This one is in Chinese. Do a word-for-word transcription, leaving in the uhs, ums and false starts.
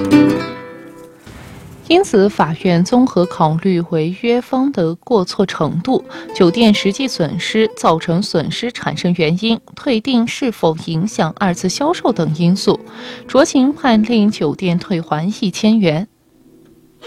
因此，法院综合考虑违约方的过错程度、酒店实际损失、造成损失产生原因、退订是否影响二次销售等因素，酌情判令酒店退还一千元。